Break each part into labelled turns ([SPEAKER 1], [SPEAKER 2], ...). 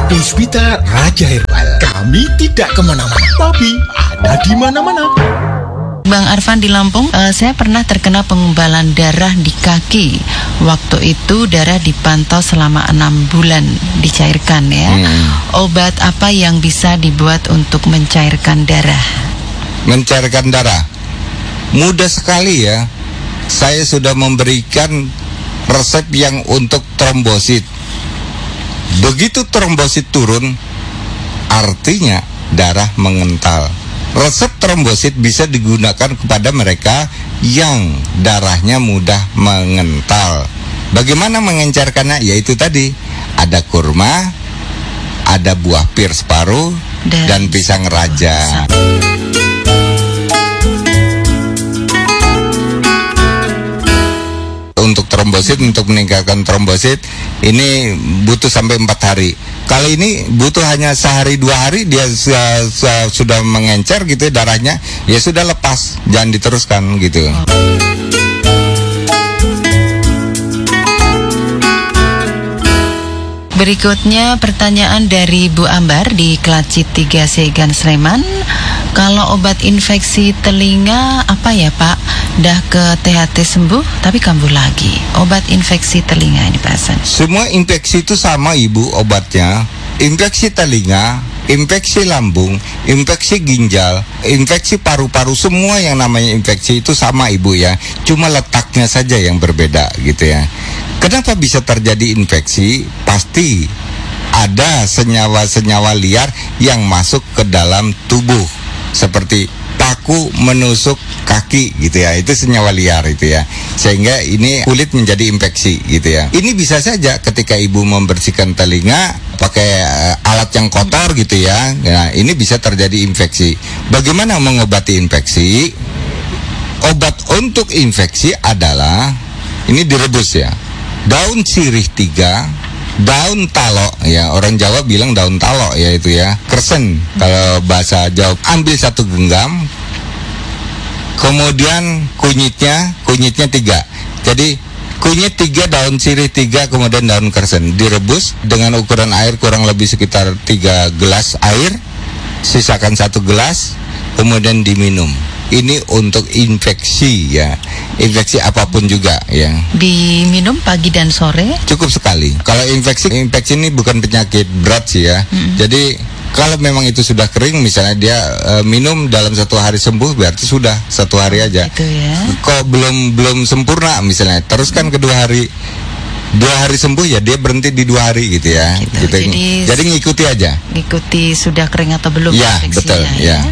[SPEAKER 1] Puspita Raja Herbal. Kami tidak kemana-mana, tapi ada di mana-mana.
[SPEAKER 2] Bang Arfan di Lampung, saya pernah terkena pengumbalan darah di kaki. Waktu itu darah dipantau selama 6 bulan dicairkan ya. Obat apa yang bisa dibuat untuk mencairkan darah?
[SPEAKER 3] Mencairkan darah mudah sekali ya. Saya sudah memberikan resep yang untuk trombosit. Begitu trombosit turun, artinya darah mengental. Resep trombosit bisa digunakan kepada mereka yang darahnya mudah mengental. Bagaimana mengencarkannya? Yaitu tadi, ada kurma, ada buah pir separuh, dan pisang raja. Untuk trombosit, untuk meningkatkan trombosit, ini butuh sampai 4 hari. Kali ini butuh hanya sehari 2 hari dia sudah mengencer gitu ya, darahnya, ya sudah lepas, jangan diteruskan gitu.
[SPEAKER 2] Berikutnya pertanyaan dari Bu Ambar di Kelacit 3 Segan Sleman. Kalau obat infeksi telinga apa ya Pak? Dah ke THT sembuh tapi kambuh lagi. Obat infeksi telinga ini Pak Hasan.
[SPEAKER 3] Semua infeksi itu sama Ibu obatnya. Infeksi telinga, infeksi lambung, infeksi ginjal, infeksi paru-paru, semua yang namanya infeksi itu sama Ibu ya. Cuma letaknya saja yang berbeda gitu ya. Kenapa bisa terjadi infeksi? Pasti ada senyawa-senyawa liar yang masuk ke dalam tubuh, seperti paku menusuk kaki gitu ya, itu senyawa liar itu ya, sehingga ini kulit menjadi infeksi gitu ya. Ini bisa saja ketika Ibu membersihkan telinga pakai alat yang kotor gitu ya, nah ini bisa terjadi infeksi. Bagaimana mengobati infeksi? Obat untuk infeksi adalah, ini direbus ya, daun sirih 3, daun talok ya, orang Jawa bilang daun talok ya itu ya, kersen kalau bahasa Jawa. Ambil 1 genggam, kemudian kunyitnya 3. Jadi kunyit 3, daun sirih 3, kemudian daun kersen, direbus dengan ukuran air kurang lebih sekitar 3 gelas air, sisakan 1 gelas, kemudian diminum. Ini untuk infeksi ya, infeksi apapun juga ya.
[SPEAKER 2] Diminum pagi dan sore?
[SPEAKER 3] Cukup sekali. Kalau infeksi ini bukan penyakit berat sih ya. Jadi kalau memang itu sudah kering, misalnya dia minum dalam 1 hari sembuh, berarti sudah 1 hari aja.
[SPEAKER 2] Gitu ya.
[SPEAKER 3] Kok belum sempurna misalnya, teruskan ke 2 hari. 2 hari sembuh ya dia berhenti di 2 hari gitu ya. Gitu. Jadi ngikuti aja.
[SPEAKER 2] Ngikuti sudah kering atau belum?
[SPEAKER 3] Ya betul ya.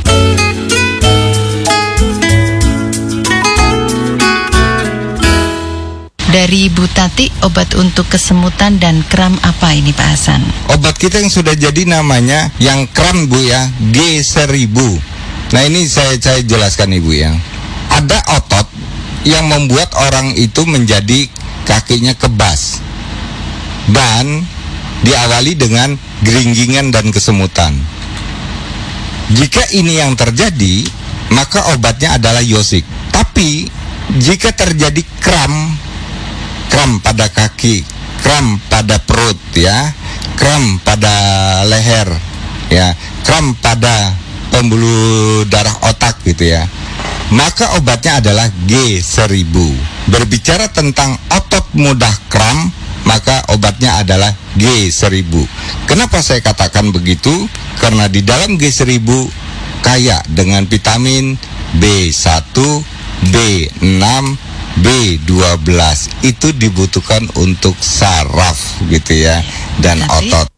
[SPEAKER 2] Dari Bu Tati, obat untuk kesemutan dan kram apa ini Pak Hasan?
[SPEAKER 3] Obat kita yang sudah jadi namanya yang kram Bu ya, G1000. Nah ini saya jelaskan Ibu ya. Ada otot yang membuat orang itu menjadi kakinya kebas, dan diawali dengan geringgingan dan kesemutan. Jika ini yang terjadi, maka obatnya adalah yosik. Tapi jika terjadi kram pada kaki, kram pada perut ya, kram pada leher ya, kram pada pembuluh darah otak gitu ya, maka obatnya adalah G1000. Berbicara tentang otot mudah kram, maka obatnya adalah G1000. Kenapa saya katakan begitu? Karena di dalam G1000 kaya dengan vitamin B1, B6, B12, itu dibutuhkan untuk saraf gitu ya, dan otot.